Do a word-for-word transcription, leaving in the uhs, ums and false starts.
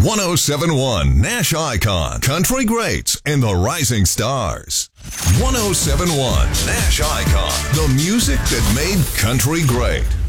one oh seven point one Nash Icon, Country Greats and the Rising Stars. one oh seven point one Nash Icon, the music that made country great.